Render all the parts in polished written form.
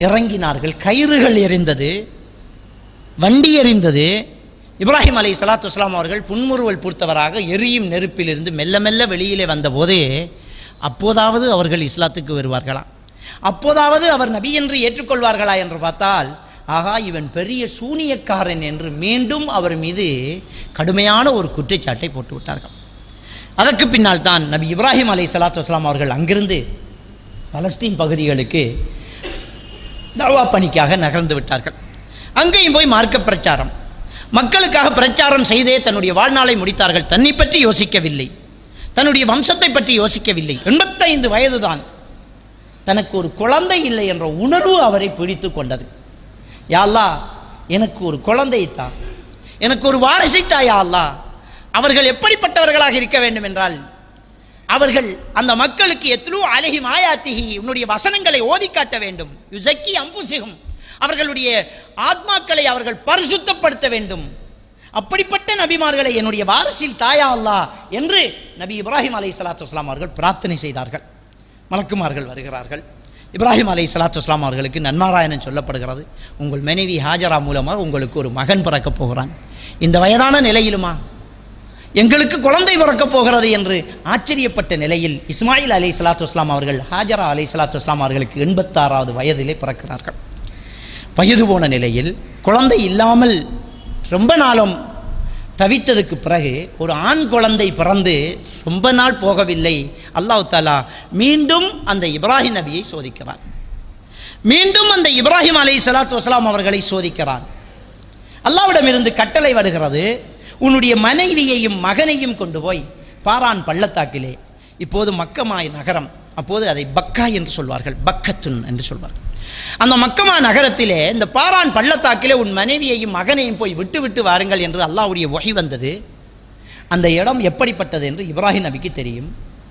இறங்கினார்கள். கயிறுகள் எரிந்தது, வண்டி எரிந்தது. இப்ராஹிம் அலைஹிஸ்ஸலாத்து வஸ்ஸலாம் அவர்கள் புன்முறுவல் பூர்த்தவராக எரியும் நெருப்பிலிருந்து மெல்ல மெல்ல வெளியிலே வந்தபோது அப்போதாவது அவர்கள் இஸ்லாத்துக்கு வருவார்களா, அப்போதாவது அவர் நபி என்று ஏற்றுக்கொள்வார்களா என்று பார்த்தால், ஆகா இவன் பெரிய சூனியக்காரன் என்று மீண்டும் அவர் மீது கடுமையான ஒரு குற்றச்சாட்டை போட்டு விட்டார்கள். அதற்கு பின்னால் தான் நபி இப்ராஹிம் அலைஹிஸ்ஸலாத்து வஸ்ஸலாம் அவர்கள் அங்கிருந்து பலஸ்தீன் பகுதிகளுக்கு தஅவா பணிக்காக நகர்ந்து விட்டார்கள். அங்கேயும் போய் மார்க்க பிரச்சாரம், மக்களுக்காக பிரச்சாரம் செய்தே தன்னுடைய வாழ்நாளை முடித்தார்கள். தன்னை பற்றி யோசிக்கவில்லை, தன்னுடைய வம்சத்தை பற்றி யோசிக்கவில்லை. 85 வயதுதான். தனக்கு ஒரு குழந்தை இல்லை என்ற உணர்வு அவரை பிடித்து கொண்டது. யா அல்லாஹ், எனக்கு ஒரு குழந்தைத்தா, எனக்கு ஒரு வாரிசைத்தா யா அல்லாஹ். அவர்கள் எப்படிப்பட்டவர்களாக இருக்க வேண்டும் என்றால், அவர்கள் அந்த மக்களுக்கு எத்லூ அலைஹிம் ஆயாத்திஹி, உன்னுடைய வசனங்களை ஓதி காட்ட வேண்டும். யுஸக்கி அன்ஃபுஸிஹும், அவர்களுடைய ஆத்மாக்களை அவர்கள் பரிசுத்தப்படுத்த வேண்டும். அப்படிப்பட்ட நபிமார்களை என்னுடைய வாரிசில் தாயா அல்லாஹ் என்று நபி இப்ராஹிம் அலைஹிஸ்ஸலாத்து வஸ்ஸலாம் அவர்கள் பிரார்த்தனை செய்தார்கள். மலக்குமார்கள் வருகிறார்கள். இப்ராஹிம் அலைஹிஸ்ஸலாத்து வஸ்ஸலாம் அவர்களுக்கு நன்மாராயணம் சொல்லப்படுகிறது. உங்கள் மனைவி ஹாஜரா மூலமாக உங்களுக்கு ஒரு மகன் பிறக்கப் போகிறான். இந்த வயதான நிலையிலுமா எங்களுக்கு குழந்தை பிறக்கப் போகிறது என்று ஆச்சரியப்பட்ட நிலையில் இஸ்மாயில் அலைஹிஸ்ஸலாத்து வஸ்ஸலாம் அவர்கள் ஹாஜரா அலைஹிஸ்ஸலாத்து வஸ்ஸலாம் அவர்களுக்கு 86வது வயதிலே பிறக்கிறார்கள். வயது போன நிலையில் குழந்தை இல்லாமல் ரொம்ப நாளும் தவித்ததுக்கு பிறகு ஒரு ஆண் குழந்தை பிறந்து ரொம்ப நாள் போகவில்லை. அல்லாஹ் தஆலா மீண்டும் அந்த இப்ராஹிம் நபியை சோதிக்கிறார். மீண்டும் அந்த இப்ராஹிம் அலைஹிஸ்ஸலாத்து வஸ்ஸலாம் அவர்களை சோதிக்கிறார். அல்லாஹ்விடமிருந்து கட்டளை வருகிறது, உன்னுடைய மனைவியையும் மகனையும் கொண்டு போய் பாரான் பள்ளத்தாக்கிலே, இப்போது மக்கமா நகரம், அப்போது அதை பக்கா என்று சொல்வார்கள், பக்கத்துன் என்று சொல்வார்கள். அந்த மக்கமா நகரத்திலே இந்த பாரான் பள்ளத்தாக்கிலே உன் மனைவியையும் மகனையும் போய் விட்டு விட்டு வாருங்கள் என்று அல்லாஹ்வுடைய வஹி வந்தது. அந்த இடம் எப்படிப்பட்டது என்று இப்ராஹிம் நபிக்கு தெரியும்.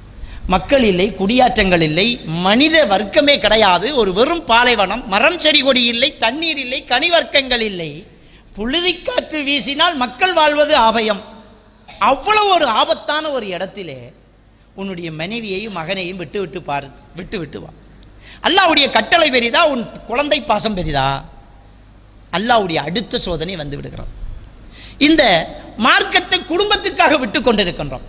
மக்கள் இல்லை, குடியாற்றங்கள் இல்லை, மனித வர்க்கமே கிடையாது. ஒரு வெறும் பாலைவனம், மரம் செடி கொடி இல்லை, தண்ணீர் இல்லை, கனிவர்க்கங்கள் இல்லை. புழுதிக்காற்று வீசினால் மக்கள் வாழ்வது ஆபயம். அவ்வளவு ஒரு ஆபத்தான ஒரு இடத்திலே உன்னுடைய மனைவியையும் மகனையும் விட்டு விட்டு வா. அல்லாஹ்வுடைய கட்டளை பெரிதா, உன் குழந்தை பாசம் பெரிதா? அல்லாஹ்வுடைய அடுத்த சோதனை வந்து விடுகிறது. இந்த மார்க்கத்தை குடும்பத்திற்காக விட்டு கொண்டிருக்கின்றோம்.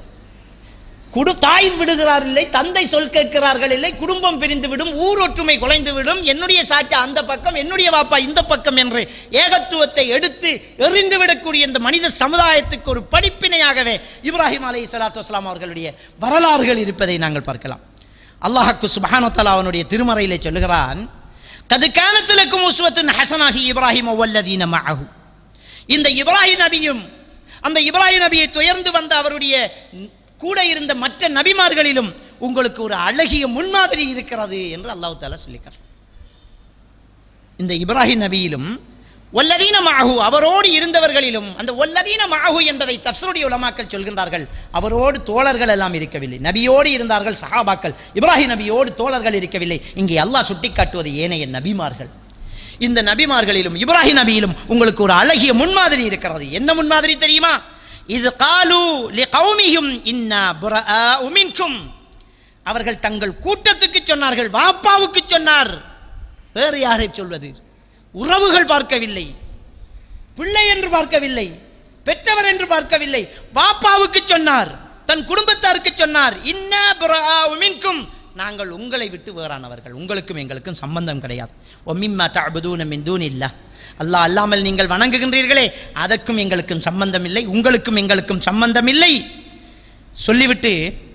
தாய் விடுகிறார் இல்லை, தந்தை சொல் கேட்கிறார்கள் இல்லை, குடும்பம் பிரிந்து விடும், ஊர் ஒற்றுமை குலைந்து விடும், என்னுடைய சாச்சா அந்த பக்கம், என்னுடைய வாப்பா இந்த பக்கம் என்று ஏகத்துவத்தை எடுத்து எறிந்து விடக்கூடிய இந்த மனித சமுதாயத்துக்கு ஒரு படிப்பினையாகவே இப்ராஹிம் அலைஹிஸ்ஸலாத்து வஸ்ஸலாம் அவர்களுடைய வரலாறுகள் இருப்பதை நாங்கள் பார்க்கலாம். அல்லாஹ்க்கு சுப்ஹானஹு வ தஆலா அவனுடைய திருமறையிலே சொல்லுகிறான், கத் கானத் லக்கும் உஸ்வத்துன் ஹஸனா ஃபீ இப்ராஹிம வல்லதீன மஅஹு. இந்த இப்ராஹிம் நபியும் அந்த இப்ராஹிம் நபியை துயர்ந்து வந்த அவருடைய கூட இருந்த மற்ற நபிமார்களிலும் உங்களுக்கு ஒரு அழகிய முன்மாதிரி இருக்கிறது என்று அல்லாஹ் தஆலா சொல்லிக்கிறார். இந்த இப்ராஹிம் நபியிலும் வல்லதீன மஅஹு, அவரோடு இருந்தவர்களிலும், அந்த வல்லதீன மஅஹு என்பதை தஃப்ஸீருடைய உலமாக்கள் சொல்கின்றார்கள், அவரோடு தோழர்கள் எல்லாம் இருக்கவில்லை. நபியோடு இருந்தார்கள் சஹாபாக்கள், இப்ராஹிம் நபியோடு தோழர்கள் இருக்கவில்லை. இங்கே அல்லாஹ் சுட்டிக்காட்டுவது ஏனைய நபிமார்கள். இந்த நபிமார்களிலும் இப்ராஹிம் நபியிலும் உங்களுக்கு ஒரு அழகிய முன்மாதிரி இருக்கிறது. என்ன முன்மாதிரி தெரியுமா? இது காலு லிகௌமிஹிம் இன்னா புரஆஉ மின்கும். அவர்கள் தங்கள் கூட்டத்துக்கு சொன்னார்கள், வாப்பாவுக்கு சொன்னார், வேறு யாரை சொல்வது? உறவுகள் பார்க்கவில்லை, பிள்ளை என்று பார்க்கவில்லை, பெற்றவர் என்று பார்க்கவில்லை, வாப்பாவுக்கு சொன்னார், தன் குடும்பத்தாருக்கு சொன்னார், இன்னா புரஆஉ மின்கும், நாங்கள் உங்களை விட்டு வேறானவர்கள், உங்களுக்கும் எங்களுக்கும் சம்பந்தம் கிடையாது. ஒமிம்மா தஅபுதூன மின் தூனில்லாஹ், அல்லாஹ் அல்லாமல் நீங்கள் வணங்குகின்றீர்களே அதற்கும் எங்களுக்கும் சம்பந்தம் இல்லை, உங்களுக்கும் எங்களுக்கும் சம்பந்தம் இல்லை சொல்லிவிட்டு,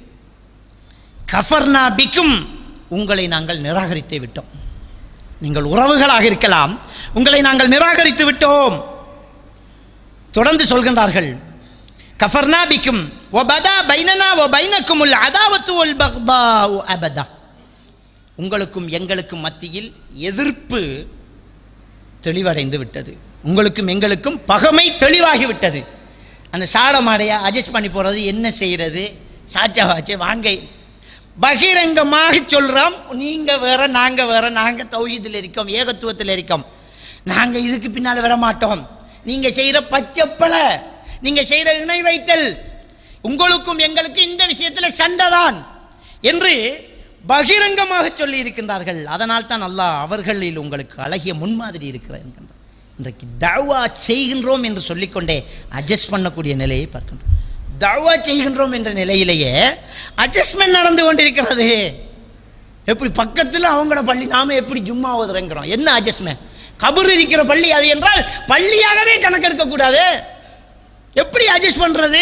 கஃபர்னா பிக்கும், உங்களை நாங்கள் நிராகரித்து விட்டோம். நீங்கள் உறவுகளாக இருக்கலாம், உங்களை நாங்கள் நிராகரித்து விட்டோம். தொடர்ந்து சொல்கின்றார்கள், கஃபர்னா பிக்கும் வபதா பைனனா வபைனகுமுல் அதாவத்து வல் பக்தாஉ அபதா, உங்களுக்கும் எங்களுக்கும் மத்தியில் எதிர்ப்பு தெளிவடைந்து விட்டது, உங்களுக்கும் எங்களுக்கும் பகமை தெளிவாகிவிட்டது. அந்த சாடமாடையா அட்ஜஸ்ட் பண்ணி போகிறது என்ன செய்கிறது? சாச்சாவாச்சே வாங்க, பகிரங்கமாக சொல்கிறோம், நீங்கள் வேற நாங்கள் வேற, நாங்கள் தௌஹீதில் இருக்கோம், ஏகத்துவத்தில் இருக்கோம், நாங்கள் இதுக்கு பின்னால் வர மாட்டோம், நீங்கள் செய்கிற பச்சைப்பலை, நீங்கள் செய்கிற இணை வைத்தல், உங்களுக்கும் எங்களுக்கும் இந்த விஷயத்தில் சண்டை தான் என்று பகிரங்கமாக சொல்லி இருக்கின்றார்கள். அதனால் தான் அல்லாஹ் அவர்களில் உங்களுக்கு அழகிய முன்மாதிரி இருக்கிறார் என்கின்றார். இன்றைக்கு தஅவா செய்கின்றோம் என்று சொல்லிக்கொண்டே அட்ஜஸ்ட் பண்ணக்கூடிய நிலையை பார்க்கின்றோம். தஅவா செய்கின்றோம் என்ற நிலையிலேயே அட்ஜஸ்ட்மெண்ட் நடந்து கொண்டிருக்கிறது. எப்படி பக்கத்தில் அவங்களோட பள்ளி நாம எப்படி ஜும்மா ஓதுறோங்கிறோம். என்ன அட்ஜஸ்ட்மெண்ட்? கபர் இருக்கிற பள்ளி அது என்றால் பள்ளியாகவே கணக்கெடுக்கக்கூடாது. எப்படி அட்ஜஸ்ட் பண்றது?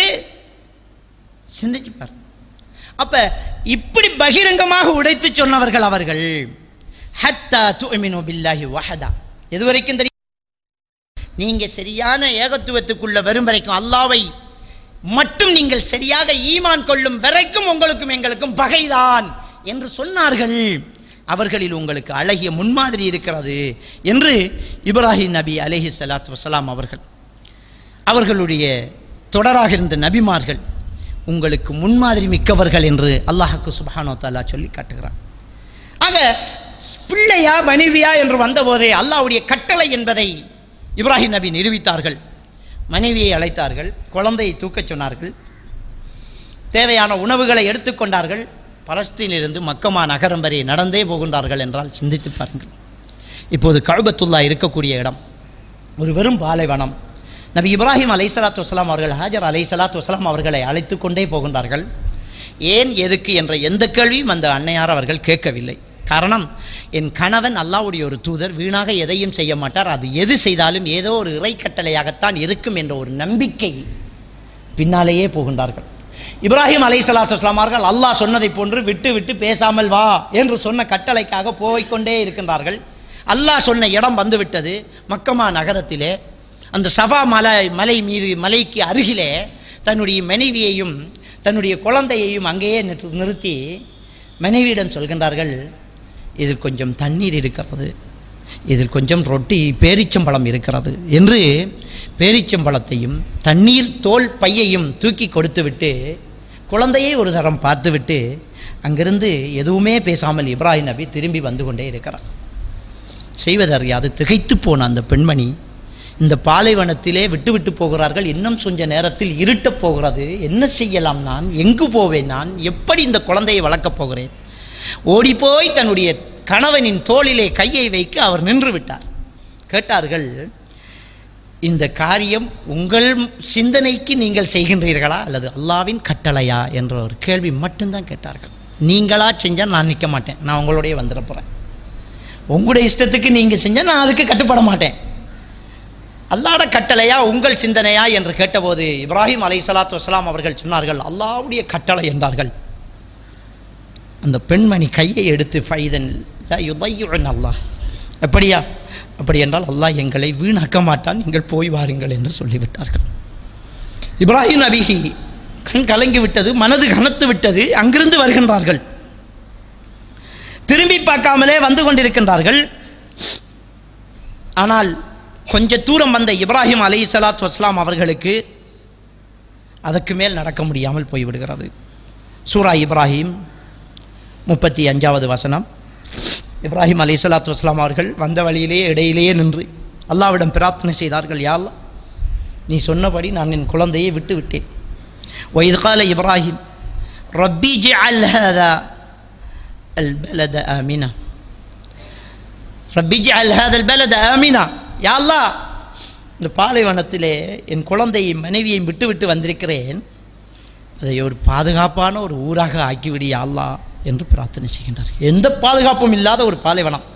சிந்திச்சு பாருங்க. அப்ப இப்படி பகிரங்கமாக உடைத்து சொன்னவர்கள் அவர்கள். ஹத்தா துமினு பில்லாஹி வஹதா, எதுவரைக்கும் தெரியும்? நீங்க சரியான ஏகத்துவத்துக்குள்ள வரும் வரைக்கும், அல்லாஹ்வை மட்டும் நீங்கள் சரியாக ஈமான் கொள்ளும் வரைக்கும் உங்களுக்கும் எங்களுக்கும் பகைதான் என்று சொன்னார்கள். அவர்களில் உங்களுக்கு அழகிய முன்மாதிரி இருக்கிறது என்று இப்ராஹிம் நபி அலைஹி ஸலாத்து வஸலாம் அவர்களுடைய தொடராக இருந்த நபிமார்கள் உங்களுக்கு முன்மாதிரி மிக்கவர்கள் என்று அல்லாஹ்க்கு சுப்ஹானஹு வ தஆலா சொல்லி காட்டுகிறார். ஆக பிள்ளையா மனைவியா என்று வந்தபோதே அல்லாஹ்வுடைய கட்டளை என்பதை இப்ராஹிம் நபி நிரூபித்தார்கள். மனைவியை அழைத்தார்கள், குழந்தையை தூக்கச் சொன்னார்கள், தேவையான உணவுகளை எடுத்துக்கொண்டார்கள். பலஸ்தீனிலிருந்து மக்கமா நகரம் வரை நடந்தே போகின்றார்கள் என்றால் சிந்தித்து பாருங்கள். இப்போது கஅபத்துல்லா இருக்கக்கூடிய இடம் ஒரு வெறும் பாலைவனம். நபி இப்ராஹிம் அலைஹிஸ்ஸலாத்து வஸலாம் அவர்கள் ஹாஜர் அலைஹிஸ்ஸலாத்து வஸலாம் அவர்களை அழைத்து கொண்டே போகின்றார்கள். ஏன் எதுக்கு என்ற எந்த கேள்வியும் அந்த அன்னையார் அவர்கள் கேட்கவில்லை. காரணம், என் கணவன் அல்லாஹ்வுடைய ஒரு தூதர், வீணாக எதையும் செய்ய மாட்டார், அது எது செய்தாலும் ஏதோ ஒரு இறை கட்டளையாகத்தான் இருக்கும் என்ற ஒரு நம்பிக்கை பின்னாலேயே போகின்றார்கள். இப்ராஹிம் அலைஹிஸ்ஸலாத்து வஸலாம் அவர்கள் அல்லாஹ் சொன்னதை போன்று விட்டு விட்டு பேசாமல் வா என்று சொன்ன கட்டளைக்காக போய்கொண்டே இருக்கின்றார்கள். அல்லாஹ் சொன்ன இடம் வந்துவிட்டது. மக்கமா நகரத்திலே அந்த சஃபா மலை மீது, மலைக்கு அருகிலே தன்னுடைய மனைவியையும் தன்னுடைய குழந்தையையும் அங்கேயே நிறுத்தி மனைவியிடம் சொல்கின்றார்கள், இதில் கொஞ்சம் தண்ணீர் இருக்கிறது, இதில் கொஞ்சம் ரொட்டி பேரிச்சம்பழம் இருக்கிறது என்று பேரிச்சம்பழத்தையும் தண்ணீர் தோல் பையையும் தூக்கி கொடுத்துவிட்டு குழந்தையை ஒரு தரம் பார்த்துவிட்டு அங்கிருந்து எதுவுமே பேசாமல் இப்ராஹிம் நபி திரும்பி வந்து கொண்டே இருக்கிறார். செய்வதறியாது திகைத்து போன அந்த பெண்மணி இந்த பாலைவனத்திலே விட்டு போகிறார்கள். இன்னும் கொஞ்ச நேரத்தில் இருட்டப் போகிறது, என்ன செய்யலாம், நான் எங்கு போவேன், நான் எப்படி இந்த குழந்தையை வளர்க்கப் போகிறேன்? ஓடிப்போய் தன்னுடைய கணவனின் தோளிலே கையை வைக்க அவர் நின்று விட்டார். கேட்டார்கள், இந்த காரியம் உங்கள் சிந்தனைக்கு நீங்கள் செய்கின்றீர்களா அல்லது அல்லாஹ்வின் கட்டளையா என்ற ஒரு கேள்வி மட்டும்தான் கேட்டார்கள். நீங்களா செஞ்சால் நான் நிற்க மாட்டேன், நான் உங்களுடைய வந்துட போகிறேன். உங்களுடைய இஷ்டத்துக்கு நீங்கள் செஞ்சால் நான் அதுக்கு கட்டுப்பட மாட்டேன். அல்லாஹ்வுடைய கட்டளையா உங்கள் சிந்தனையா என்று கேட்டபோது இப்ராஹிம் அலைஹிஸ்ஸலாத்து வஸலாம் அவர்கள் சொன்னார்கள், அல்லாஹ்வுடைய கட்டளை என்றார்கள். அந்த பெண்மணி கையை எடுத்து ஃபைதன் லா யுதையுன் அல்லாஹ், அப்படியா, அப்படி என்றால் அல்லாஹ் எங்களை வீணாக்க மாட்டான், நீங்கள் போய் வாருங்கள் என்று சொல்லிவிட்டார்கள். இப்ராஹிம் நபிக்கு கண் கலங்கி விட்டது, மனது கனத்து விட்டது. அங்கிருந்து வருகின்றார்கள், திரும்பி பார்க்காமலே வந்து கொண்டிருக்கின்றார்கள். ஆனால் கொஞ்ச தூரம் வந்த இப்ராஹிம் அலைஹிஸ்ஸலாத்து வஸலாம் அவர்களுக்கு அதற்கு மேல் நடக்க முடியாமல் போய்விடுகிறது. சூரா இப்ராஹிம் 35வது வசனம். இப்ராஹிம் அலைஹிஸ்ஸலாத்து வஸலாம் அவர்கள் வந்த வழியிலேயே இடையிலேயே நின்று அல்லாஹ்விடம் பிரார்த்தனை செய்தார்கள், யா அல்லாஹ், நீ சொன்னபடி நான் என் குழந்தையை விட்டு விட்டேன். وَإِذْ قَالَ إِبْرَاهِيمُ رَبِّ اجْعَلْ هَذَا الْبَلَدَ آمِنًا رَبِّ اجْعَلْ هَذَا الْبَلَدَ آمِنًا. யா அல்லாஹ், இந்த பாலைவனத்திலே என் குழந்தையை மனைவியையும் விட்டு வந்திருக்கிறேன், அதை ஒரு பாதுகாப்பான ஒரு ஊராக ஆக்கிவிடு யா அல்லாஹ் என்று பிரார்த்தனை செய்கின்றார். எந்த பாதுகாப்பும் இல்லாத ஒரு பாலைவனம்,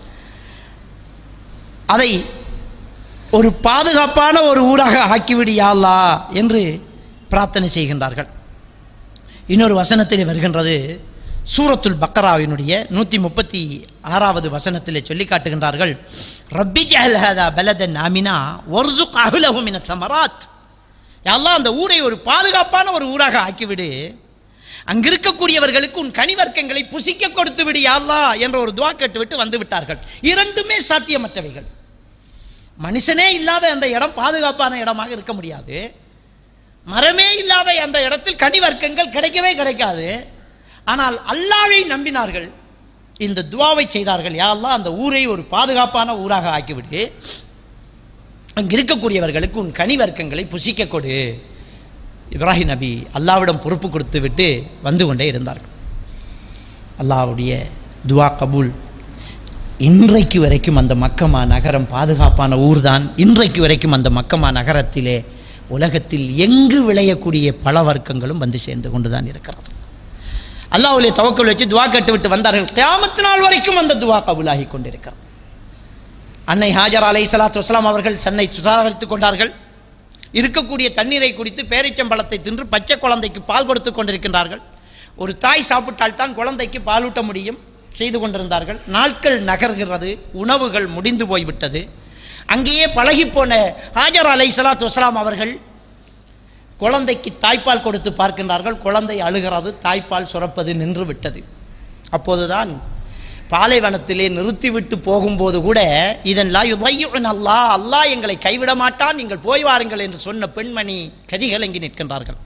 அதை ஒரு பாதுகாப்பான ஒரு ஊராக ஆக்கிவிடு யா அல்லாஹ் என்று பிரார்த்தனை செய்கின்றார்கள். இன்னொரு வசனத்திலே வருகின்றது, சூரத்துல் பக்கராவினுடைய 136வது வசனத்திலே சொல்லி காட்டுகின்றார்கள், ரப்பி ஜஅல் ஹாதா பலதன் ஆமினா வர்ஸுக் அஹ்லஹு மினஸ் ஸமராத். யா அல்லாஹ், அந்த ஊரை ஒரு பாதுகாப்பான ஒரு ஊராக ஆக்கிவிடு, அங்கிருக்கக்கூடியவர்களுக்கு உன் கனிவர்க்கங்களை புசிக்க கொடுத்து விடு யா அல்லாஹ் என்ற ஒரு துஆ கேட்டுவிட்டு வந்து விட்டார்கள். இரண்டுமே சாத்தியமற்றவைகள். மனுஷனே இல்லாத அந்த இடம் பாதுகாப்பான இடமாக இருக்க முடியாது. மரமே இல்லாத அந்த இடத்தில் கனிவர்க்கங்கள் கிடைக்கவே கிடைக்காது. ஆனால் அல்லாஹ்வை நம்பினார்கள், இந்த துஆவை செய்தார்கள், யா அல்லாஹ், அந்த ஊரை ஒரு பாதுகாப்பான ஊராக ஆக்கிவிடு, அங்கு இருக்கக்கூடியவர்களுக்கு உன் கனிவர்க்கங்களை புசிக்க கொடு. இப்ராஹிம் நபி அல்லாஹ்விடம் பொறுப்பு கொடுத்து விட்டு வந்து கொண்டே இருந்தார்கள். அல்லாஹ்வுடைய துவா கபூல். இன்றைக்கு வரைக்கும் அந்த மக்கமா நகரம் பாதுகாப்பான ஊர்தான். இன்றைக்கு வரைக்கும் அந்த மக்கமா நகரத்திலே உலகத்தில் எங்கு விளையக்கூடிய பல வர்க்கங்களும் வந்து சேர்ந்து கொண்டு தான் இருக்கிறது. அல்லாஹ்வுடைய தவக்கல் வச்சு துவா கேட்டுவிட்டு வந்தார்கள். கியாமத் நாள் வரைக்கும் அந்த துவா கபூலாகி கொண்டிருக்கிறது. அன்னை ஹாஜர் அலைஹிஸ்ஸலாத்து வஸ்ஸலாம் அவர்கள் சென்னை சுதாகரித்துக் கொண்டார்கள். இருக்கக்கூடிய தண்ணீரை குடித்து பேரிச்சம்பழத்தை தின்று பச்சை குழந்தைக்கு பால் கொடுத்து கொண்டிருக்கின்றார்கள். ஒரு தாய் சாப்பிட்டால் தான் குழந்தைக்கு பாலூட்ட முடியும் செய்து கொண்டிருந்தார்கள். நாட்கள் நகர்கிறது, உணவுகள் முடிந்து போய்விட்டது. அங்கேயே பழகிப்போன ஹாஜர் அலைஹிஸ்ஸலாத்து வஸ்ஸலாம் அவர்கள் குழந்தைக்கு தாய்ப்பால் கொடுத்து பார்க்கின்றார்கள். குழந்தை அழுகிறது, தாய்ப்பால் சுரப்பது நின்று விட்டது. அப்போதுதான் பாலைவனத்திலே நிறுத்திவிட்டு போகும்போது கூட இதன் லா யுதையுன் அல்லாஹ், அல்லாஹ் எங்களை கைவிட மாட்டான், நீங்கள் போய் வாருங்கள் என்று சொன்ன பெண்மணி கதிகலங்கி நிற்கின்றார்கள்.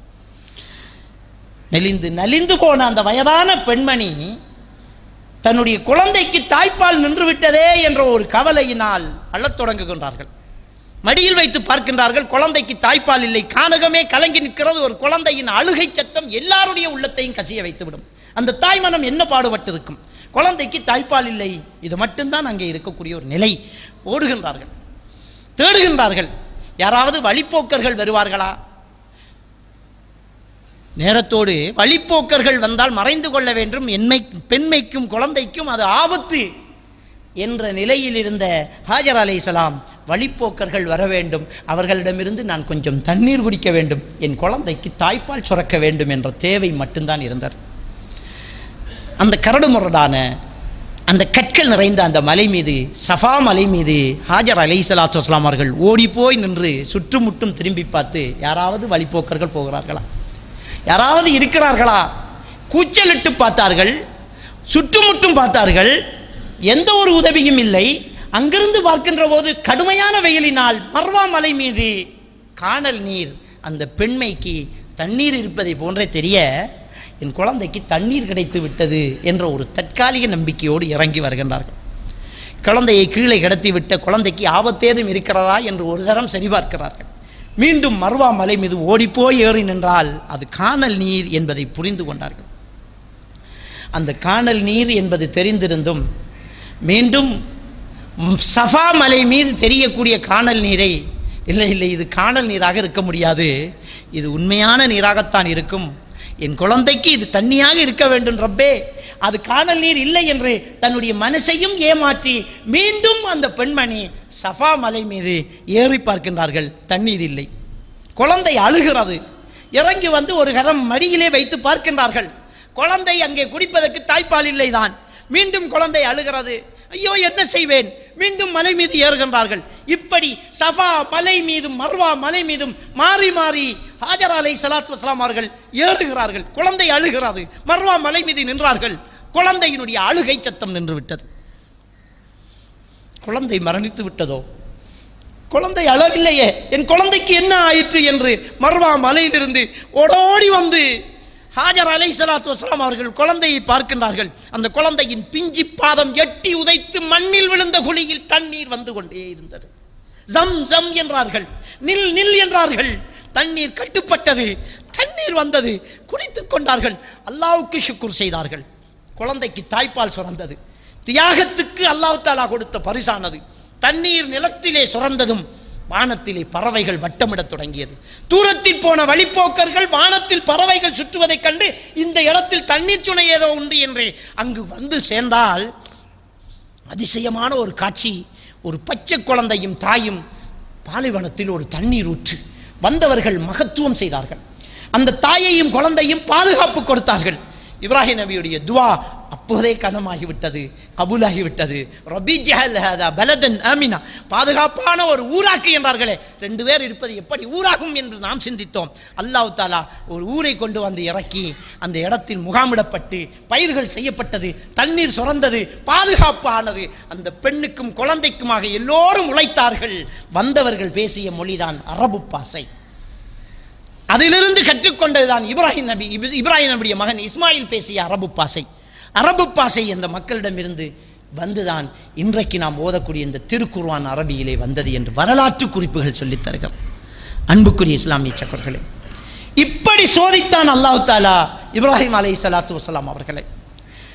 நலிந்து போன அந்த வயதான பெண்மணி தன்னுடைய குழந்தைக்கு தாய்ப்பால் நின்று விட்டதே என்ற ஒரு கவலையினால் அழத் தொடங்குகின்றார்கள். மடியில் வைத்து பார்க்கின்றார்கள், குழந்தைக்கு தாய்ப்பால் இல்லை. கானகமே கலங்கி நிற்கிறது. ஒரு குழந்தையின் அழுகை சத்தம் எல்லாருடைய உள்ளத்தையும் கசிய வைத்துவிடும். அந்த தாய் மனம் என்ன பாடுபட்டிருக்கும்? குழந்தைக்கு தாய்ப்பால் இல்லை. இது மட்டும்தான் அங்கே இருக்கக்கூடிய ஒரு நிலை. ஓடுகின்றார்கள், தேடுகின்றார்கள். யாராவது வழிப்போக்கர்கள் வருவார்களா? நேரத்தோடு வழிப்போக்கர்கள் வந்தால் மறைந்து கொள்ள வேண்டும். பெண்மைக்கும் குழந்தைக்கும் அது ஆபத்து என்ற நிலையில் இருந்த ஹாஜர் அலைஹிஸ்ஸலாம், வழிப்போக்கர்கள் வர வேண்டும், அவர்களிடமிருந்து நான் கொஞ்சம் தண்ணீர் குடிக்க வேண்டும், என் குழந்தைக்கு தாய்ப்பால் சுரக்க வேண்டும் என்ற தேவை மட்டும்தான் இருந்தது. அந்த கரடு முரடான அந்த கற்கள் நிறைந்த அந்த மலை மீது, சஃபா மலை மீது ஹாஜர் அலைஹிஸ்ஸலாத்து வஸ்ஸலாம் அவர்கள் ஓடிப்போய் நின்று சுற்றுமுட்டும் திரும்பி பார்த்து, யாராவது வழிப்போக்கர்கள் போகிறார்களா, யாராவது இருக்கிறார்களா? கூச்சலிட்டு பார்த்தார்கள், சுற்றுமுட்டும் பார்த்தார்கள். எந்த ஒரு உதவியும் இல்லை. அங்கிருந்து பார்க்கின்ற போது கடுமையான வெயிலினால் மர்வா மலை மீது காணல் நீர். அந்த பெண்மைக்கு தண்ணீர் இருப்பதை போன்றே தெரிய, என் குழந்தைக்கு தண்ணீர் கிடைத்து விட்டது என்ற ஒரு தற்காலிக நம்பிக்கையோடு இறங்கி வருகின்றார்கள். குழந்தையை கீழே கடத்தி விட்ட குழந்தைக்கு ஆபத்தேதும் இருக்கிறதா என்று ஒரு தரம் சரிபார்க்கிறார்கள். மீண்டும் மர்வா மலை மீது ஓடிப்போய் ஏறி நின்றால் அது காணல் நீர் என்பதை புரிந்து கொண்டார்கள். அந்த காணல் நீர் என்பது தெரிந்திருந்தும் மீண்டும் சஃபா மலை மீது தெரியக்கூடிய காணல் நீரை, இல்லை இது காணல் நீராக இருக்க முடியாது, இது உண்மையான நீராகத்தான் இருக்கும், என் குழந்தைக்கு இது தண்ணியாக இருக்க வேண்டும் ரப்பே, அது காணல் நீர் இல்லை என்று தன்னுடைய மனசையும் ஏமாற்றி மீண்டும் அந்த பெண்மணி சஃபா மலை மீது ஏறி பார்க்கின்றார்கள். தண்ணீர் இல்லை. குழந்தை அழுகிறது. இறங்கி வந்து ஒரு கரம் மடியிலே வைத்து பார்க்கின்றார்கள். குழந்தை அங்கே குடிப்பதற்கு தாய்ப்பால் இல்லை தான். மீண்டும் குழந்தை அழுகிறது. ஐயோ என்ன செய்வேன்? மீண்டும் மலை மீது ஏறுகின்றார்கள். இப்படி சஃபா மலை மீதும் மர்வா மலை மீதும் மாறி மாறி ஹாஜர் அலைஹிஸ்ஸலாத்து வஸ்ஸலாம் அவர்கள் ஏறுகிறார்கள். குழந்தை அழுகிறது. மர்வா மலை மீது நின்றார்கள். குழந்தையினுடைய அழுகை சத்தம் நின்று விட்டது. குழந்தை மரணித்து விட்டதோ? குழந்தை அழவில்லையே, என் குழந்தைக்கு என்ன ஆயிற்று என்று மர்வா மலையிலிருந்து ஓடோடி வந்து ஹாஜர் அலைஹிஸ்ஸலாத்து வஸ்ஸலாம் அவர்கள் குழந்தையை பார்க்கின்றார்கள். அந்த குழந்தையின் பிஞ்சி பாதம் எட்டி உதைத்து மண்ணில் விழுந்த குழியில் தண்ணீர் வந்து கொண்டே இருந்தது. ஜம் ஜம் என்றார்கள், நில் நில் என்றார்கள். தண்ணீர் கட்டுப்பட்டது, தண்ணீர் வந்தது, குடித்துக் கொண்டார்கள். அல்லாஹ்வுக்கு ஷுக்ர் செய்தார்கள். குழந்தைக்கு தாய்ப்பால் சுரந்தது. தியாகத்துக்கு அல்லாஹ் தஆலா கொடுத்த பரிசானது. தண்ணீர் நிலத்திலே சுரந்ததும் வானத்திலே பறவைகள் வட்டமிடத் தொடங்கியது. தூரத்தில் போன வழிப்போக்கர்கள் வானத்தில் பறவைகள் சுற்றுவதைக் கண்டு இந்த இடத்தில் தண்ணீர் சுனை ஏதோ உண்டு என்று அங்கு வந்து சேர்ந்தால் அதிசயமான ஒரு காட்சி. ஒரு பச்சை குழந்தையும் தாயும் பாலைவனத்தில் ஒரு தண்ணீர் ஊற்று. வந்தவர்கள் மகத்துவம் செய்தார்கள். அந்த தாயையும் குழந்தையும் பாதுகாப்பு கொடுத்தார்கள். இப்ராஹிம் நபியுடைய துவா அப்போதே கனமாகிவிட்டது, கபூலாகிவிட்டது. ரப்பி ஜஅல் ஹாதா பலதன் ஆமினா, பாதுகாப்பான ஒரு ஊராக்கு என்றார்களே. 2 பேர் இருப்பது எப்படி ஊராகும் என்று நாம் சிந்தித்தோம். அல்லாஹ் தஆலா ஒரு ஊரை கொண்டு வந்து இறக்கி அந்த இடத்தில் முகாமிடப்பட்டு பயிர்கள் செய்யப்பட்டது, தண்ணீர் சுரந்தது, பாதுகாப்பு ஆனது. அந்த பெண்ணுக்கும் குழந்தைக்குமாக எல்லோரும் உழைத்தார்கள். வந்தவர்கள் பேசிய மொழிதான் அரபு பாசை. அதிலிருந்து கற்றுக்கொண்டதுதான் இப்ராஹிம் நபியுடைய மகன் இஸ்மாயில் பேசிய அரபு பாசை. அரபு பாசை அந்த மக்களிடமிருந்து வந்துதான் இன்றைக்கு நாம் ஓதக்கூடிய இந்த திருக்குர்ஆன் அரபியிலே வந்தது என்று வரலாற்று குறிப்புகள் சொல்லித் தருகிறார். அன்புக்குரிய இஸ்லாமிய சகோதரர்களே, இப்படி சோதித்தான் அல்லாஹ் தஆலா இப்ராஹிம் அலைஹிஸ்ஸலாத்து வஸ்ஸலாம் அவர்களை.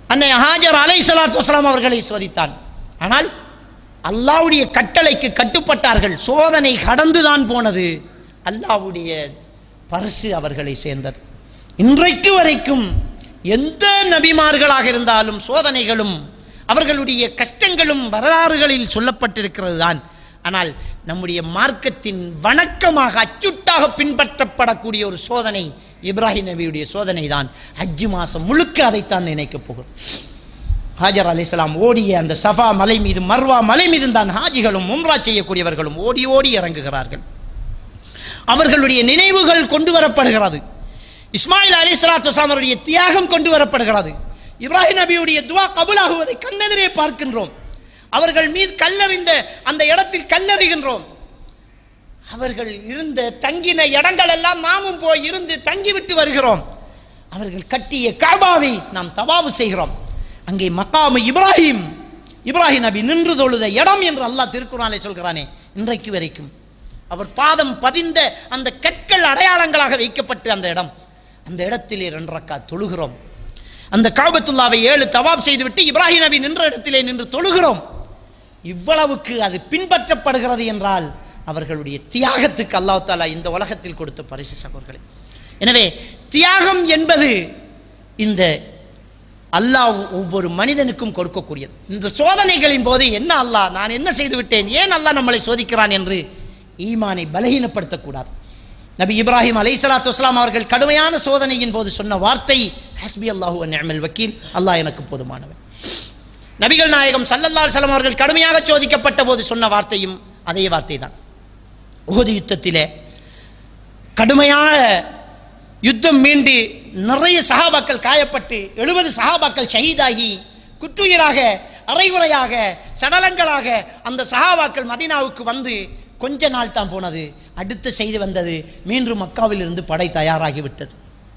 அன்னை ஹாஜர் அலைஹிஸ்ஸலாத்து வஸ்ஸலாம் அவர்களை சோதித்தான். ஆனால் அல்லாஹ்வுடைய கட்டளைக்கு கட்டுப்பட்டார்கள். சோதனை கடந்துதான் போனது. அல்லாஹ்வுடைய பரிசு அவர்களை சேர்ந்தது. இன்றைக்கு வரைக்கும் எந்த நபிமார்களாக இருந்தாலும் சோதனைகளும் அவர்களுடைய கஷ்டங்களும் வரலாறுகளில் சொல்லப்பட்டிருக்கிறது தான். ஆனால் நம்முடைய மார்க்கத்தின் வணக்கமாக அச்சுட்டாக பின்பற்றப்படக்கூடிய ஒரு சோதனை இப்ராஹிம் நபியுடைய சோதனை தான். ஹஜ் மாதம் முழுக்க அதைத்தான் நினைக்கப் போகிறோம். ஹாஜர் அலைஹிஸ்ஸலாம் ஓடிய அந்த சஃபா மலை மீது மர்வா மலை மீது தான் ஹாஜிகளும் உம்ரா செய்யக்கூடியவர்களும் ஓடி ஓடி இறங்குகிறார்கள். அவர்களுடைய நினைவுகள் கொண்டு வரப்படுகிறது. இஸ்மாயில் அலைஹிஸ்ஸலாத்து வஸ்ஸலாம் அவருடைய தியாகம் கொண்டு வரப்படுகிறது. இப்ராஹிம் நபியுடைய துஆ கபூலாகுவதை கண்ணெதிரே பார்க்கின்றோம். அவர்கள் மீது கல்லறிந்த அந்த இடத்தில் கல்லறிகின்றோம். அவர்கள் இருந்த தங்கின இடங்கள் எல்லாம் நாமும் போய் இருந்து தங்கிவிட்டு வருகிறோம். அவர்கள் கட்டிய காபாவை நாம் தவாஃப் செய்கிறோம். அங்கே மக்காமு இப்ராஹிம் நபி நின்று தொழுத இடம் என்று அல்லாஹ் திருக்குர்ஆனிலே சொல்கிறானே, இன்றைக்கு வரைக்கும் அவர் பாதம் பதிந்த அந்த கற்கள் அடையாளங்களாக வைக்கப்பட்டு அந்த இடம், அந்த இடத்திலே 2 ரக்காத் தொழுகிறோம். அந்த காபத்துல்லாவை 7 தவாப் செய்துவிட்டு இப்ராஹிம் நபி நின்ற இடத்திலே நின்று தொழுகிறோம். இவ்வளவுக்கு அது பின்பற்றப்படுகிறது என்றால் அவர்களுடைய தியாகத்துக்கு அல்லாஹ் தஆலா இந்த உலகத்தில் கொடுத்த பரிசு சகோதரர்களே. எனவே தியாகம் என்பது இந்த அல்லாஹ் ஒவ்வொரு மனிதனுக்கும் கொடுக்கக்கூடியது. இந்த சோதனைகளின் போது என்ன அல்லாஹ் நான் என்ன செய்து விட்டேன், ஏன் அல்லாஹ் நம்மளை சோதிக்கிறான் என்று ஈமானை பலகீனப்படுத்தக்கூடாது. நபி இப்ராஹிம் அலைஹிஸ்ஸலாத்து வஸ்ஸலாம் அவர்கள் கடுமையான சோதனையின் போது சொன்ன வார்த்தை ஹஸ்பி அல்லாஹு வ நிஅமல் வக்கீல், அல்லாஹ் எனக்கு போதுமானவன். நபிகள் நாயகம் ஸல்லல்லாஹு அலைஹி வஸல்லம் அவர்கள் கடுமையாக சோதிக்கப்பட்ட போது சொன்ன வார்த்தையும் அதே வார்த்தை தான். உஹது யுத்தத்திலே கடுமையான யுத்தம் மீண்டு நிறைய சஹாபாக்கள் காயப்பட்டு 70 சஹாபாக்கள் ஷஹீதாகி குற்றுயிராக அரைகுறையாக சடலங்களாக அந்த சஹாபாக்கள் மதீனாவுக்கு வந்து கொஞ்ச நாள் தான் போனது. அடுத்த செய்தி வந்தது, மீண்டும் மக்காவில் இருந்து படை தயாராகிவிட்டது.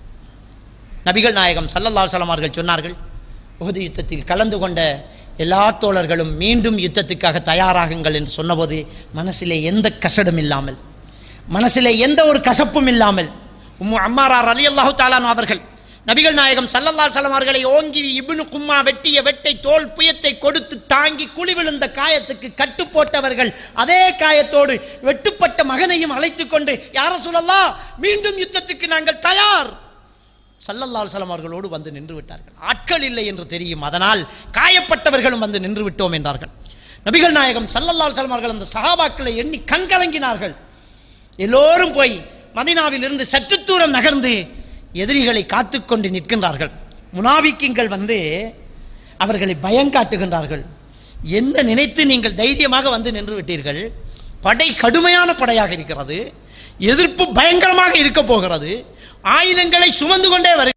நபிகள் நாயகம் ஸல்லல்லாஹு அலைஹி வஸல்லம் அவர்கள் சொன்னார்கள், உஹது யுத்தத்தில் கலந்து கொண்ட எல்லா தோழர்களும் மீண்டும் யுத்தத்துக்காக தயாராகுங்கள் என்று சொன்னபோது மனசிலே எந்த கசடும் இல்லாமல், மனசிலே எந்த ஒரு கசப்பும் இல்லாமல் உம்மு அம்மாரா ரலியல்லாஹு தஆலா அவர்கள் நபிகள் நாயகம் ஸல்லல்லாஹு அலைஹி வஸல்லம் அவர்களை ஓங்கி இப்னு கும்மா வெட்டிய வெட்டை தோல் புயத்தை கொடுத்து தாங்கி குழி விழுந்த காயத்துக்கு கட்டு போட்டவர்கள் அதே காயத்தோடு வெட்டுப்பட்ட மகனையும் அழைத்து கொண்டு யா ரசூலல்லாஹ் மீண்டும் யுத்தத்துக்கு நாங்கள் தயார் ஸல்லல்லாஹு அலைஹி வஸல்லம் அவர்களோடு வந்து நின்று விட்டார்கள். ஆட்கள் இல்லை என்று தெரியும், அதனால் காயப்பட்டவர்களும் வந்து நின்று விட்டோம் என்றார்கள். நபிகள் நாயகம் ஸல்லல்லாஹு அலைஹி வஸல்லம் அவர்கள் அந்த சஹாபாக்களை எண்ணி கண்கலங்கினார்கள். எல்லோரும் போய் மதீனாவில் இருந்து சற்று தூரம் நகர்ந்து எதிரிகளை காத்து கொண்டு நிற்கின்றார்கள். முனாபிக்கீங்கள் வந்து அவர்களை பயங்காட்டுகின்றார்கள். என்ன நினைத்து நீங்கள் தைரியமாக வந்து நின்று விட்டீர்கள்? படை கடுமையான படையாக இருக்கிறது, எதிர்ப்பு பயங்கரமாக இருக்க போகிறது, ஆயுதங்களை சுமந்து கொண்டே வரு,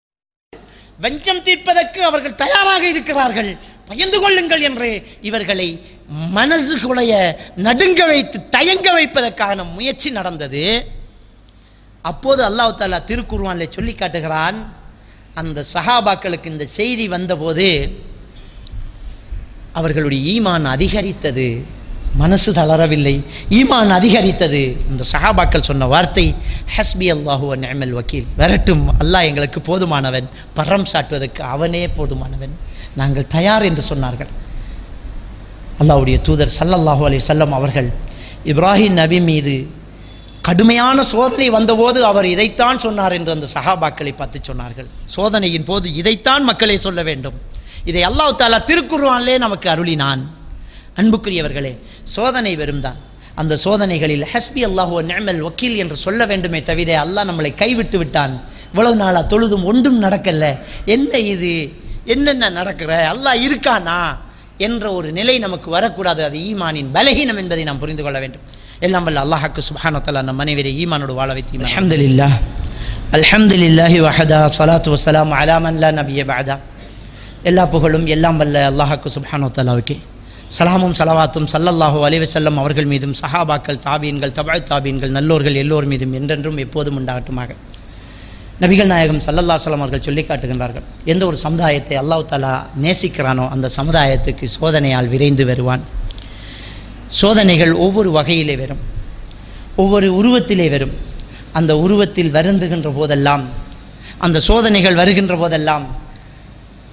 வஞ்சம் தீர்ப்பதற்கு அவர்கள் தயாராக இருக்கிறார்கள், பயந்து கொள்ளுங்கள் என்று இவர்களை மனசு குலைய நடுங்க வைத்து தயங்க வைப்பதற்கான முயற்சி நடந்தது. அப்போது அல்லாஹ் தஆலா திருக்குர்ஆனிலே சொல்லி காட்டுகிறான், அந்த சஹாபாக்களுக்கு இந்த செய்தி வந்தபோது அவர்களுடைய ஈமான் அதிகரித்தது, மனசு தளரவில்லை, ஈமான் அதிகரித்தது. இந்த சஹாபாக்கள் சொன்ன வார்த்தை ஹஸ்பி அல்லாஹு வ நிஅமல் வக்கீல், வரட்டும், அல்லாஹ் எங்களுக்கு போதுமானவன், பரம் சாட்டுவதற்கு அவனே போதுமானவன், நாங்கள் தயார் என்று சொன்னார்கள். அல்லாஹ்வுடைய தூதர் ஸல்லல்லாஹு அலைஹி வஸல்லம் அவர்கள் இப்ராஹிம் நபி மீது கடுமையான சோதனை வந்தபோது அவர் இதைத்தான் சொன்னார் என்று அந்த சஹாபாக்களை பார்த்து சொன்னார்கள். சோதனையின் போது இதைத்தான் மக்களே சொல்ல வேண்டும், இதை அல்லாஹ் தஆலா திருக்குர்ஆனிலே நமக்கு அருளினான். அன்புக்குரியவர்களே, சோதனை வெறும்தான். அந்த சோதனைகளில் ஹஸ்பி அல்லாஹு வ நிஅமல் வக்கீல் என்று சொல்ல வேண்டுமே தவிர அல்லாஹ் நம்மளை கைவிட்டு விட்டான், இவ்வளவு நாளாக தொழுதும் ஒன்றும் நடக்கல, என்ன இது, என்னென்ன நடக்கிற, அல்லாஹ் இருக்கானா என்ற ஒரு நிலை நமக்கு வரக்கூடாது. அது ஈமானின் பலகீனம் என்பதை நாம் புரிந்து கொள்ள வேண்டும். எல்லாம் வல்ல அல்லாஹ்க்கு சுப்ஹானஹு வ தஆலா நம் அனைவரை ஈமானோடு வாழ வைத்து அல்ஹம்துலில்லாஹ் அல்ஹம்துலில்லாஹி வஹதா ஸலாத்து வஸ்ஸலாமு அலா மன் லா நபிய பஅதா. எல்லா புகழும் எல்லாம் வல்ல அல்லாஹ்க்கு சுப்ஹானஹு வ தஆலாவுக்கே. சலாமும் சலவாத்தும் ஸல்லல்லாஹு அலைஹி வஸல்லம் அவர்கள் மீதும் சஹாபாக்கள், தாபீன்கள், தபஅ தாபீன்கள், நல்லோர்கள் எல்லோர் மீதும் என்றென்றும் எப்போதும் உண்டாகட்டுமாக. நபிகள் நாயகம் ஸல்லல்லாஹு அலைஹி வஸல்லம் அவர்கள் சொல்லி காட்டுகின்றார்கள், எந்த ஒரு சமுதாயத்தை அல்லாஹ் தஆலா நேசிக்கிறானோ அந்த சமுதாயத்துக்கு சோதனையால் விரைந்து வருவான். சோதனைகள் ஒவ்வொரு வகையிலே வரும், ஒவ்வொரு உருவத்திலே வரும். அந்த உருவத்தில் வருந்துகின்ற போதெல்லாம், அந்த சோதனைகள் வருகின்ற போதெல்லாம்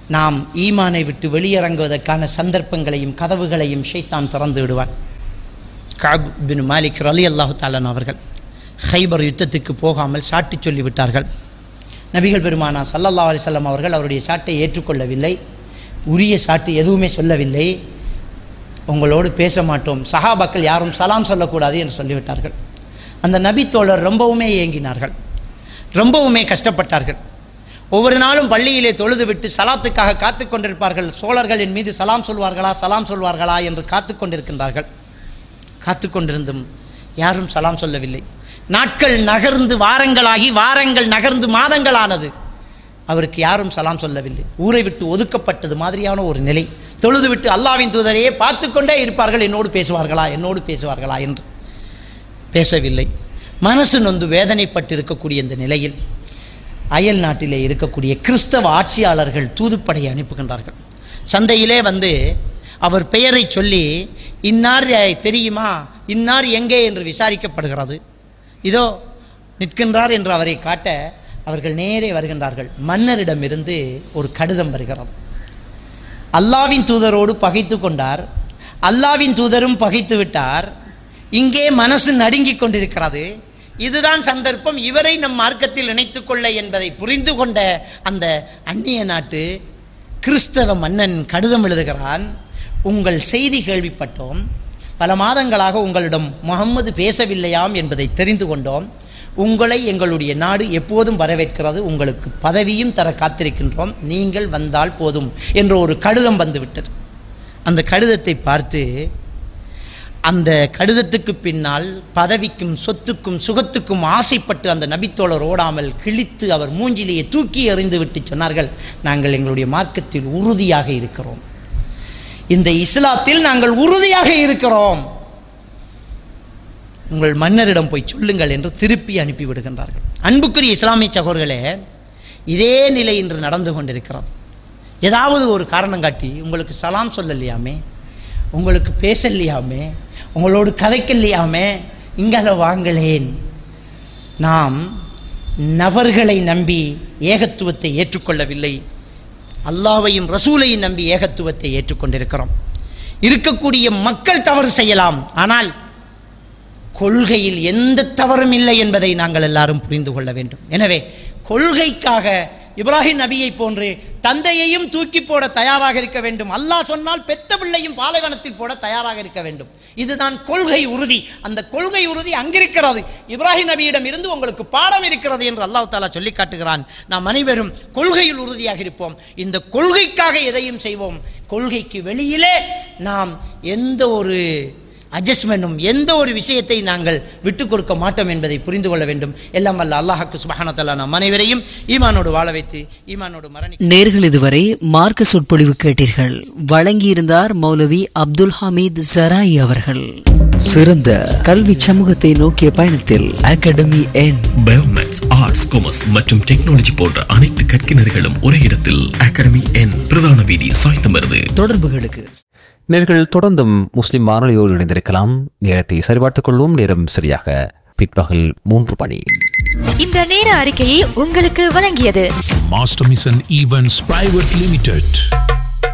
நாம் ஈமானை விட்டு வெளியிறங்குவதற்கான சந்தர்ப்பங்களையும் கதவுகளையும் ஷைத்தான் திறந்து விடுவான். கஅப் பின் மாலிக் ரலியல்லாஹு தஆலா அவர்கள் ஹைபர் யுத்தத்துக்கு போகாமல் சாட்டி சொல்லிவிட்டார்கள். நபிகள் பெருமானா ஸல்லல்லாஹு அலைஹி வஸல்லம் அவர்கள் அவருடைய சாட்டை ஏற்றுக்கொள்ளவில்லை, உரிய சாட்டு எதுவுமே சொல்லவில்லை. உங்களோடு பேச மாட்டோம், சஹாபாக்கள் யாரும் சலாம் சொல்லக்கூடாது என்று சொல்லிவிட்டார்கள். அந்த நபி தோழர் ரொம்பவுமே ஏங்கினார்கள், ரொம்பவுமே கஷ்டப்பட்டார்கள். ஒவ்வொரு நாளும் பள்ளியிலே தொழுது விட்டு சலாத்துக்காக காத்து கொண்டிருப்பார்கள். சோழர்கள் என் மீது சலாம் சொல்வார்களா என்று காத்து கொண்டிருக்கின்றார்கள். காத்து கொண்டிருந்தும் யாரும் சலாம் சொல்லவில்லை. நாட்கள் நகர்ந்து வாரங்களாகி, வாரங்கள் நகர்ந்து மாதங்களானது. அவருக்கு யாரும் சலாம் சொல்லவில்லை. ஊரை விட்டு ஒதுக்கப்பட்டது மாதிரியான ஒரு நிலை. தொழுது விட்டு அல்லாஹ்வின் தூதரையே பார்த்து கொண்டே இருப்பார்கள், என்னோடு பேசுவார்களா என்று. பேசவில்லை. மனசு நொந்து வேதனைப்பட்டு இருக்கக்கூடிய இந்த நிலையில் அயல் நாட்டிலே இருக்கக்கூடிய கிறிஸ்தவ ஆட்சியாளர்கள் தூதுப்படையை அனுப்புகின்றார்கள். சந்தையிலே வந்து அவர் பெயரை சொல்லி, இன்னார் தெரியுமா, இன்னார் எங்கே என்று விசாரிக்கப்படுகிறது. இதோ நிற்கின்றார் என்று அவரை காட்ட அவர்கள் நேரே வருகின்றார்கள். மன்னரிடமிருந்து ஒரு கடிதம் வருகிறது. அல்லாஹ்வின் தூதரோடு பகைத்து கொண்டார், அல்லாஹ்வின் தூதரும் பகைத்து விட்டார், இங்கே மனசு நடுங்கிக் கொண்டிருக்கிறது. இதுதான் சந்தர்ப்பம், இவரை நம் மார்க்கத்தில் இணைத்து கொள்ள என்பதை புரிந்து கொண்ட அந்த அந்நிய நாட்டு கிறிஸ்தவ மன்னன் கடிதம் எழுதுகிறான். உங்கள் செய்தி கேள்விப்பட்டோம், பல மாதங்களாக உங்களிடம் முகம்மது பேசவில்லையாம் என்பதை தெரிந்து கொண்டோம். உங்களை எங்களுடைய நாடு எப்போதும் வரவேற்கிறது, உங்களுக்கு பதவியும் தர காத்திருக்கின்றோம், நீங்கள் வந்தால் போதும் என்ற ஒரு கடிதம் வந்துவிட்டது. அந்த கடிதத்தை பார்த்து, அந்த கடிதத்துக்கு பின்னால் பதவிக்கும் சொத்துக்கும் சுகத்துக்கும் ஆசைப்பட்டு அந்த நபித்தோழர் ஓடாமல் கிழித்து அவர் மூஞ்சிலேயே தூக்கி எறிந்து விட்டு சொன்னார்கள், நாங்கள் எங்களுடைய மார்க்கத்தில் உறுதியாக இருக்கிறோம், இந்த இஸ்லாத்தில் நாங்கள் உறுதியாக இருக்கிறோம், உங்கள் மன்னரிடம் போய் சொல்லுங்கள் என்று திருப்பி அனுப்பிவிடுகின்றார்கள். அன்புக்குரிய இஸ்லாமிய சகோதரர்களே, இதே நிலை இன்று நடந்து கொண்டிருக்கிறது. ஏதாவது ஒரு காரணம் காட்டி, உங்களுக்கு சலாம் சொல்லலையாமே, உங்களுக்கு பேசலையாமே, உங்களோடு கதைக்கலையாமே, இங்கே வாங்களேன். நாம் நபர்களை நம்பி ஏகத்துவத்தை ஏற்றுக்கொள்ளவில்லை, அல்லாஹ்வையும் ரசூலையும் நம்பி ஏகத்துவத்தை ஏற்றுக்கொண்டிருக்கிறோம். இருக்கக்கூடிய மக்கள் தவறு செய்யலாம், ஆனால் கொள்கையில் எந்த தவறும் இல்லை என்பதை நாங்கள் எல்லாரும் புரிந்து கொள்ள வேண்டும். எனவே கொள்கைக்காக இப்ராஹிம் நபியை போன்று தந்தையையும் தூக்கி போட தயாராக இருக்க வேண்டும். அல்லாஹ் சொன்னால் பெத்த பிள்ளையும் பாலைவனத்தில் போட தயாராக இருக்க வேண்டும். இதுதான் கொள்கை உறுதி. அந்த கொள்கை உறுதி அங்கிருக்கிறது. இப்ராஹிம் நபியிடம் இருந்து உங்களுக்கு பாடம் இருக்கிறது என்று அல்லாஹ் தஆலா சொல்லி காட்டுகிறான். நாம் அனைவரும் கொள்கையில் உறுதியாக இருப்போம். இந்த கொள்கைக்காக எதையும் செய்வோம். கொள்கைக்கு வெளியிலே நாம் எந்த ஒரு அட்ஜஸ்ட்மெண்ட்டும், எந்த ஒரு விஷயத்தை நாங்கள் விட்டுக் கொடுக்க மாட்டோம் என்பதை புரிந்து கொள்ள வேண்டும். எல்லாம் வல்ல அல்லாஹ்வுக்கு சுப்ஹானஹு வ தஆலா நம் அனைவரையும் ஈமானோடு வாழ வைத்து ஈமானோடு மரணிக்க. நேர்கள் இதுவரை மார்க்க சொற்பொழிவு கேட்டீர்கள். வழங்கியிருந்தார் மௌலவி அப்துல் ஹமீத் ஜராயி அவர்கள். சிறந்த கல்வி சமூகத்தை நோக்கிய பயணத்தில் அகாடமி என் பயோமேத்ஸ், ஆர்ட்ஸ், காமர்ஸ் மற்றும் டெக்னாலஜி போன்ற அனைத்து கற்கினர்களும் ஒரே இடத்தில் அகாடமி என், பிரதான வீதி, சாய்ந்தமருது. தொடர்புகளுக்கு நேர்கள் தொடர்ந்தும் முஸ்லிம் வானொலியோடு இணைந்திருக்கலாம். நேரத்தை சரிபார்த்துக் கொள்வோம். நேரம் சரியாக பிற்பகல் 3 மணி. இந்த நேர அறிக்கையை உங்களுக்கு வழங்கியது master mission events private limited.